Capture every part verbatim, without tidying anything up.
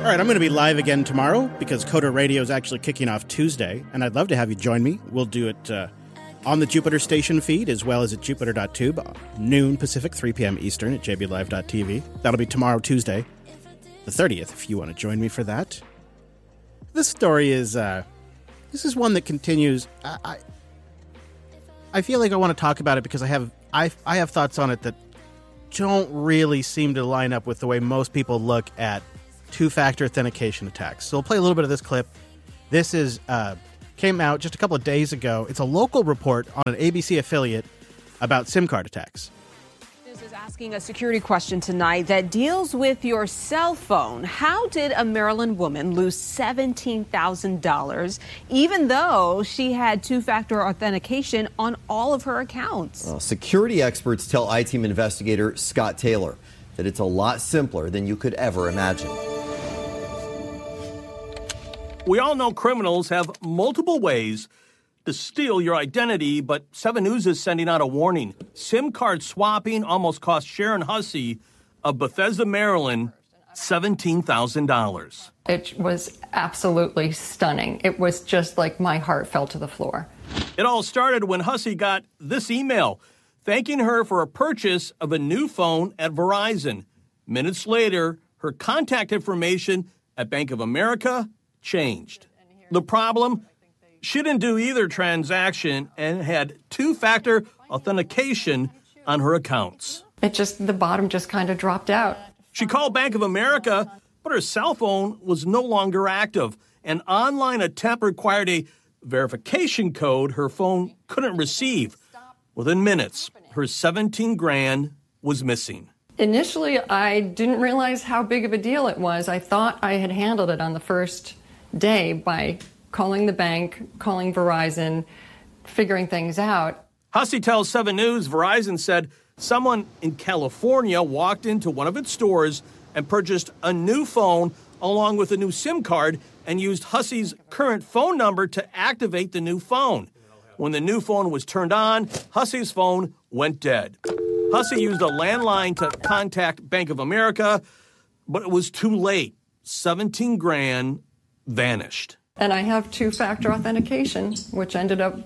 All right, I'm going to be live again tomorrow because Coder Radio is actually kicking off Tuesday, and I'd love to have you join me. We'll do it uh, on the Jupiter station feed as well as at jupiter dot tube, noon Pacific, three p.m. Eastern at j b live dot t v. That'll be tomorrow, Tuesday, the thirtieth, if you want to join me for that. This story is, uh, this is one that continues. I, I, I feel like I want to talk about it because I have, I, I have thoughts on it that don't really seem to line up with the way most people look at two-factor authentication attacks. So we'll play a little bit of this clip. This is uh, came out just a couple of days ago. It's a local report on an A B C affiliate about SIM card attacks. This is asking a security question tonight that deals with your cell phone. How did a Maryland woman lose seventeen thousand dollars even though she had two-factor authentication on all of her accounts? Well, security experts tell I-Team investigator Scott Taylor that it's a lot simpler than you could ever imagine. We all know criminals have multiple ways to steal your identity, but seven News is sending out a warning. SIM card swapping almost cost Sharon Hussey of Bethesda, Maryland, seventeen thousand dollars. It was absolutely stunning. It was just like my heart fell to the floor. It all started when Hussey got this email thanking her for a purchase of a new phone at Verizon. Minutes later, her contact information at Bank of America changed. The problem? She didn't do either transaction and had two-factor authentication on her accounts. It just, the bottom just kind of dropped out. She called Bank of America, but her cell phone was no longer active. An online attempt required a verification code her phone couldn't receive. Within minutes, her seventeen grand was missing. Initially, I didn't realize how big of a deal it was. I thought I had handled it on the first day by calling the bank, calling Verizon, figuring things out. Hussey tells seven News Verizon said someone in California walked into one of its stores and purchased a new phone along with a new SIM card and used Hussey's current phone number to activate the new phone. When the new phone was turned on, Hussey's phone went dead. Hussey used a landline to contact Bank of America, but it was too late. seventeen grand vanished. And I have two-factor authentication, which ended up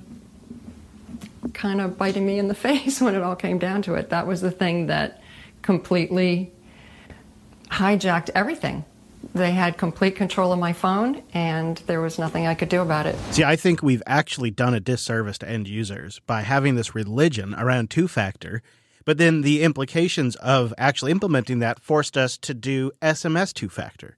kind of biting me in the face when it all came down to it. That was the thing that completely hijacked everything. They had complete control of my phone, and there was nothing I could do about it. See, I think we've actually done a disservice to end users by having this religion around two-factor, but then the implications of actually implementing that forced us to do S M S two-factor.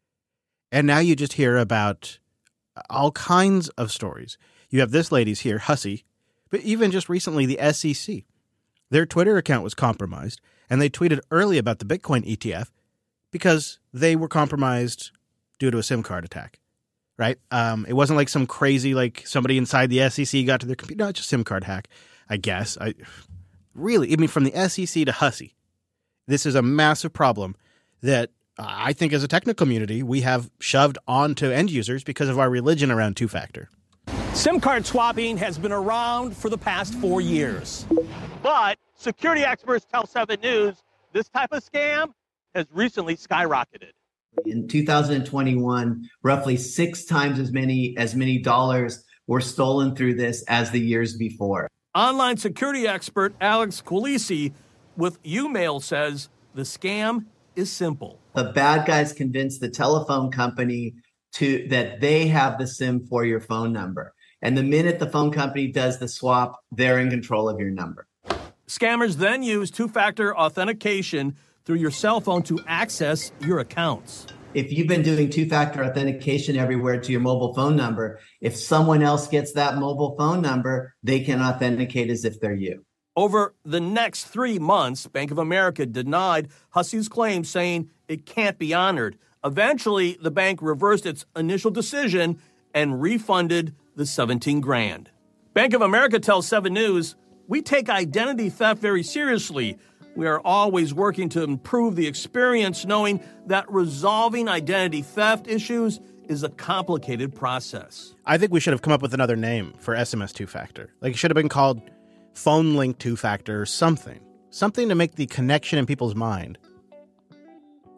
And now you just hear about all kinds of stories. You have this lady's here, Hussey, but even just recently, the S E C. Their Twitter account was compromised, and they tweeted early about the Bitcoin E T F because they were compromised due to a SIM card attack, right? Um, it wasn't like some crazy, like somebody inside the S E C got to their computer. No, it's just a SIM card hack, I guess. I really, I mean, from the S E C to Hussey, this is a massive problem that I think as a technical community, we have shoved onto end users because of our religion around two-factor. SIM card swapping has been around for the past four years. But security experts tell seven News this type of scam has recently skyrocketed. In two thousand twenty-one, roughly six times as many as many dollars were stolen through this as the years before. Online security expert Alex Quilisi with Umail says the scam is simple. The bad guys convince the telephone company to that they have the SIM for your phone number. And the minute the phone company does the swap, they're in control of your number. Scammers then use two-factor authentication through your cell phone to access your accounts. If you've been doing two-factor authentication everywhere to your mobile phone number, if someone else gets that mobile phone number, they can authenticate as if they're you. Over the next three months, Bank of America denied Hussey's claim, saying it can't be honored. Eventually, the bank reversed its initial decision and refunded the seventeen grand. Bank of America tells seven News, we take identity theft very seriously. We are always working to improve the experience, knowing that resolving identity theft issues is a complicated process. I think we should have come up with another name for S M S two-factor. Like, it should have been called Phone Link two-factor or something. Something to make the connection in people's mind.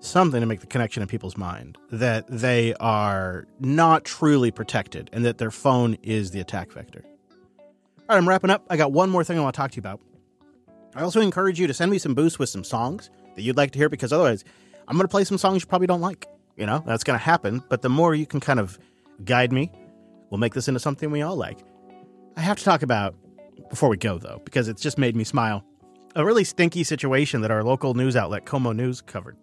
something to make the connection in people's mind that they are not truly protected and that their phone is the attack vector. All right, I'm wrapping up. I got one more thing I want to talk to you about. I also encourage you to send me some boosts with some songs that you'd like to hear, because otherwise I'm going to play some songs you probably don't like. You know, that's going to happen. But the more you can kind of guide me, we'll make this into something we all like. I have to talk about, before we go, though, because it's just made me smile, a really stinky situation that our local news outlet, Como News, covered.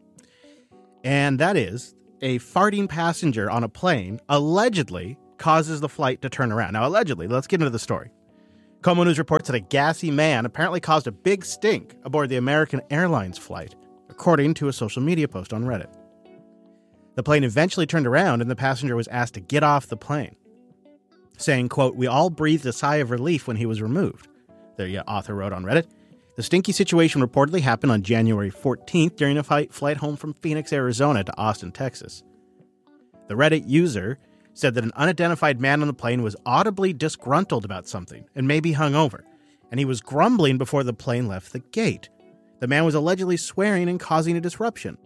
And that is a farting passenger on a plane allegedly causes the flight to turn around. Now, allegedly, let's get into the story. Como News reports that a gassy man apparently caused a big stink aboard the American Airlines flight, according to a social media post on Reddit. The plane eventually turned around and the passenger was asked to get off the plane, saying, quote, "We all breathed a sigh of relief when he was removed," the author wrote on Reddit. The stinky situation reportedly happened on January fourteenth during a flight home from Phoenix, Arizona to Austin, Texas. The Reddit user said that an unidentified man on the plane was audibly disgruntled about something and maybe hungover, and he was grumbling before the plane left the gate. The man was allegedly swearing and causing a disruption.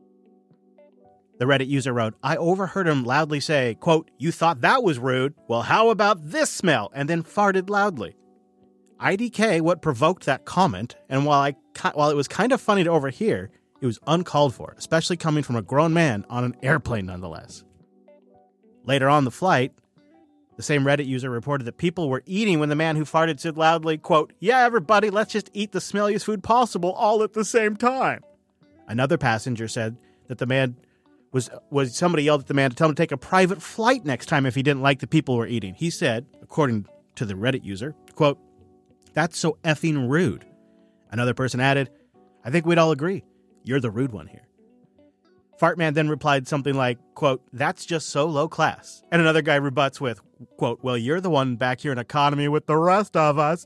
The Reddit user wrote, "I overheard him loudly say, quote, 'You thought that was rude? Well, how about this smell?' and then farted loudly. I D K what provoked that comment, and while I while it was kind of funny to overhear, it was uncalled for, especially coming from a grown man on an airplane nonetheless." Later on the flight, the same Reddit user reported that people were eating when the man who farted said loudly, quote, "Yeah, everybody, let's just eat the smelliest food possible all at the same time." Another passenger said that the man was, was somebody yelled at the man to tell him to take a private flight next time if he didn't like the people were eating. He said, according to the Reddit user, quote, "That's so effing rude." Another person added, "I think we'd all agree. You're the rude one here." Fartman then replied something like, quote, "That's just so low class." And another guy rebuts with, quote, "Well, you're the one back here in economy with the rest of us."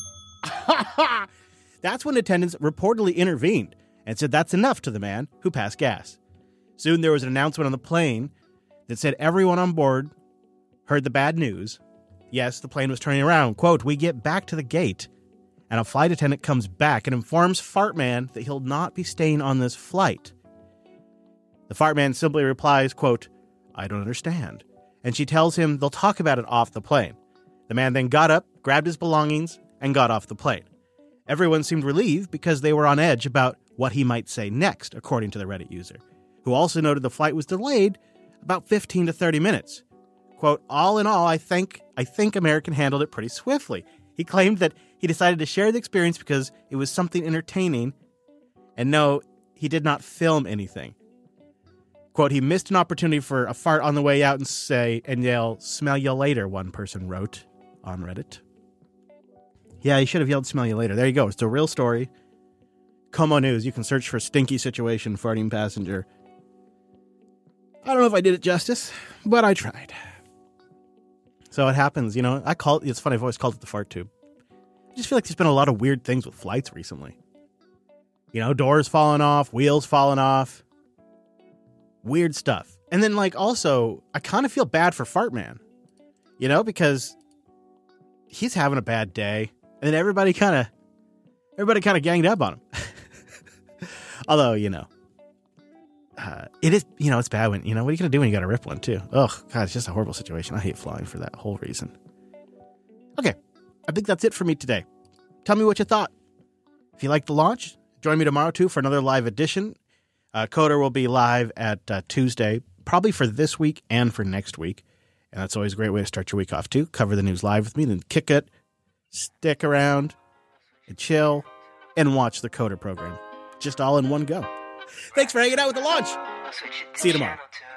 That's when attendants reportedly intervened and said that's enough to the man who passed gas. Soon there was an announcement on the plane that said everyone on board heard the bad news. Yes, the plane was turning around. Quote, "We get back to the gate, and a flight attendant comes back and informs Fartman that he'll not be staying on this flight." The Fartman simply replies, quote, "I don't understand." And she tells him they'll talk about it off the plane. The man then got up, grabbed his belongings, and got off the plane. Everyone seemed relieved because they were on edge about what he might say next, according to the Reddit user, who also noted the flight was delayed about fifteen to thirty minutes. Quote, "All in all, I think I think American handled it pretty swiftly." He claimed that he decided to share the experience because it was something entertaining, and no, he did not film anything. Quote, "He missed an opportunity for a fart on the way out and say and yell, 'Smell you later,'" one person wrote on Reddit. Yeah, he should have yelled, "Smell you later." There you go. It's a real story. Como News. You can search for stinky situation farting passenger. I don't know if I did it justice, but I tried. So it happens, you know. I call it, it's funny, I've always called it the fart tube. I just feel like there's been a lot of weird things with flights recently. You know, doors falling off, wheels falling off. Weird stuff. And then, like, also, I kind of feel bad for Fartman. You know, because he's having a bad day. And then everybody kind of, everybody kind of ganged up on him. Although, you know, uh, it is, you know, it's bad when, you know, what are you going to do when you got to rip one, too? Ugh, God, it's just a horrible situation. I hate flying for that whole reason. Okay, I think that's it for me today. Tell me what you thought. If you like the launch, join me tomorrow, too, for another live edition. Uh, Coder will be live at uh, Tuesday, probably for this week and for next week. And that's always a great way to start your week off, too. Cover the news live with me, then kick it, stick around, and chill, and watch the Coder program. Just all in one go. Thanks for hanging out with the launch. See you tomorrow.